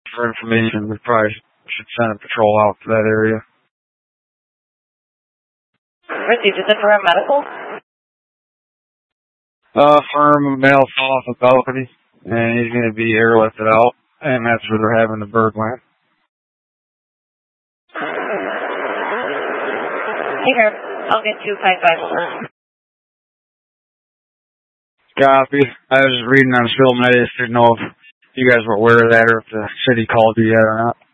for information. We probably should send a patrol out to that area. Received. Is it for a medical? Firm male fell off a balcony, and he's going to be airlifted out, and that's where they're having the bird land. Here, I'll get 255 over. Copy. I was reading on film, and I just didn't know if you guys were aware of that or if the city called you yet or not.